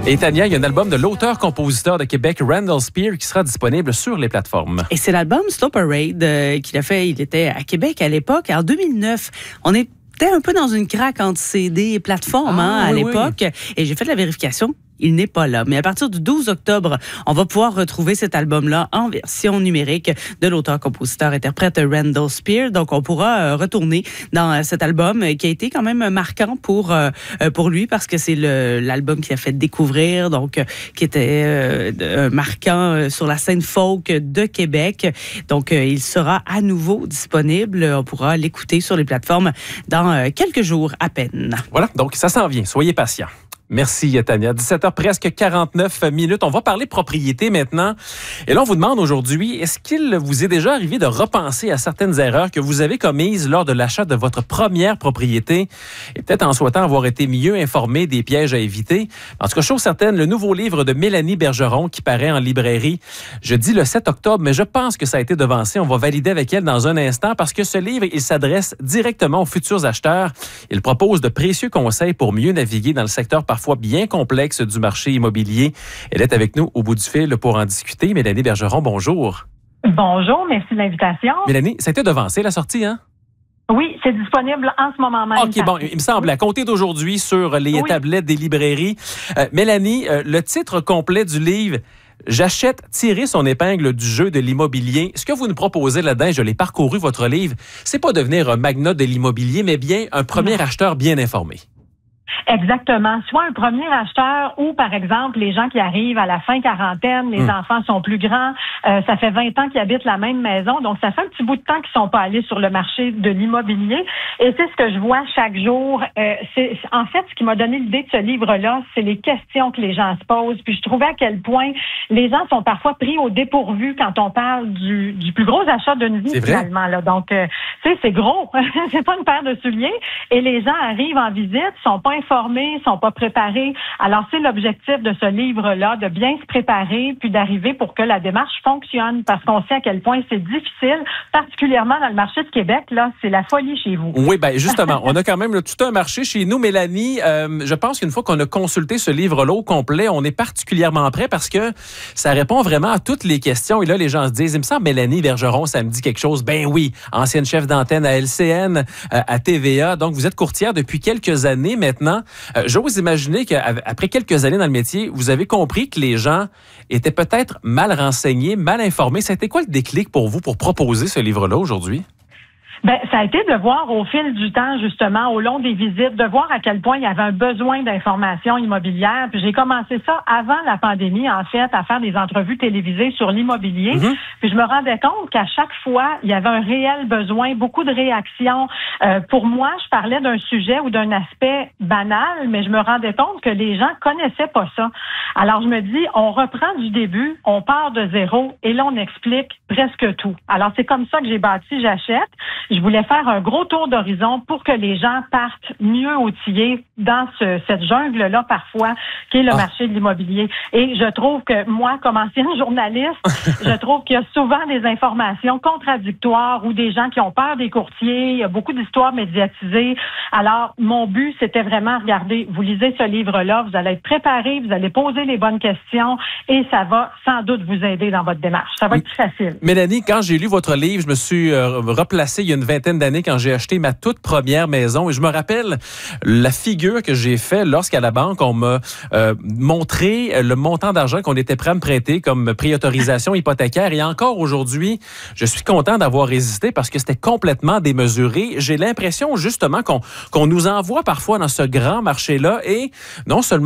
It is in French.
Et Tania, il y a un album de l'auteur-compositeur de Québec, Randall Spear, qui sera disponible sur les plateformes. Et c'est l'album Slow Parade qu'il a fait. Il était à Québec à l'époque, en 2009. On était un peu dans une craque entre CD et plateforme à l'époque. Oui. Et j'ai fait la vérification. Il n'est pas là. Mais à partir du 12 octobre, on va pouvoir retrouver cet album-là en version numérique de l'auteur-compositeur-interprète Randall Spear. Donc, on pourra retourner dans cet album qui a été quand même marquant pour lui parce que c'est l'album qui a fait découvrir, donc qui était marquant sur la scène folk de Québec. Donc, il sera à nouveau disponible. On pourra l'écouter sur les plateformes dans quelques jours à peine. Voilà, donc ça s'en vient. Soyez patients. Merci, Tania. 17h presque 49 minutes. On va parler propriété maintenant. Et là, on vous demande aujourd'hui, est-ce qu'il vous est déjà arrivé de repenser à certaines erreurs que vous avez commises lors de l'achat de votre première propriété et peut-être en souhaitant avoir été mieux informé des pièges à éviter? En tout cas, chose certaine, le nouveau livre de Mélanie Bergeron qui paraît en librairie jeudi le 7 octobre, mais je pense que ça a été devancé. On va valider avec elle dans un instant parce que ce livre, il s'adresse directement aux futurs acheteurs. Il propose de précieux conseils pour mieux naviguer dans le secteur parfois bien complexe du marché immobilier. Elle est avec nous au bout du fil pour en discuter. Mélanie Bergeron, bonjour. Bonjour, merci de l'invitation. Mélanie, ça a été devancé la sortie, hein? Oui, c'est disponible en ce moment même. OK, bon, il me semble, à compter d'aujourd'hui sur les tablettes des librairies. Mélanie, le titre complet du livre, J'achète, tirer son épingle du jeu de l'immobilier. Ce que vous nous proposez là-dedans, je l'ai parcouru votre livre, c'est pas devenir un magnat de l'immobilier, mais bien un premier acheteur bien informé. Exactement. Soit un premier acheteur ou, par exemple, les gens qui arrivent à la fin quarantaine, les enfants sont plus grands, ça fait 20 ans qu'ils habitent la même maison, donc ça fait un petit bout de temps qu'ils sont pas allés sur le marché de l'immobilier. Et c'est ce que je vois chaque jour. En fait, ce qui m'a donné l'idée de ce livre-là, c'est les questions que les gens se posent. Puis je trouvais à quel point les gens sont parfois pris au dépourvu quand on parle du plus gros achat d'une vie, finalement. Là. Donc, tu sais, c'est gros. C'est pas une paire de souliers. Et les gens arrivent en visite, sont pas informés, sont pas préparés. Alors, c'est l'objectif de ce livre-là, de bien se préparer puis d'arriver pour que la démarche fonctionne parce qu'on sait à quel point c'est difficile, particulièrement dans le marché de Québec. Là, c'est la folie chez vous. Oui, bien, justement, on a quand même tout un marché chez nous. Mélanie, je pense qu'une fois qu'on a consulté ce livre-là au complet, on est particulièrement prêt parce que ça répond vraiment à toutes les questions. Et là, les gens se disent, il me semble, Mélanie Bergeron, ça me dit quelque chose. Ben oui, ancienne chef d'antenne à LCN, à TVA. Donc, vous êtes courtière depuis quelques années maintenant. J'ose imaginer qu'après quelques années dans le métier, vous avez compris que les gens étaient peut-être mal renseignés, mal informés. Ça a été quoi le déclic pour vous pour proposer ce livre-là aujourd'hui? Ben, ça a été de voir au fil du temps, justement, au long des visites, de voir à quel point il y avait un besoin d'information immobilière. Puis j'ai commencé ça avant la pandémie, en fait, à faire des entrevues télévisées sur l'immobilier. Puis je me rendais compte qu'à chaque fois, il y avait un réel besoin, beaucoup de réactions. Pour moi, je parlais d'un sujet ou d'un aspect banal, mais je me rendais compte que les gens connaissaient pas ça. Alors je me dis, on reprend du début, on part de zéro, et là on explique presque tout. Alors c'est comme ça que j'ai bâti J'achète. Je voulais faire un gros tour d'horizon pour que les gens partent mieux outillés dans cette jungle-là, parfois, qui est le marché de l'immobilier. Et je trouve que moi, comme ancienne journaliste, je trouve qu'il y a souvent des informations contradictoires ou des gens qui ont peur des courtiers. Il y a beaucoup d'histoires médiatisées. Alors, mon but, c'était vraiment, regardez, vous lisez ce livre-là, vous allez être préparés, vous allez poser les bonnes questions et ça va sans doute vous aider dans votre démarche. Ça va être plus facile. Mélanie, quand j'ai lu votre livre, je me suis replacé il y a une vingtaine d'années quand j'ai acheté ma toute première maison. Et je me rappelle la figure que j'ai faite lorsqu'à la banque, on m'a montré le montant d'argent qu'on était prêt à me prêter comme préautorisation hypothécaire. Et encore aujourd'hui, je suis content d'avoir résisté parce que c'était complètement démesuré. J'ai l'impression justement qu'on nous envoie parfois dans ce grand marché-là et non seulement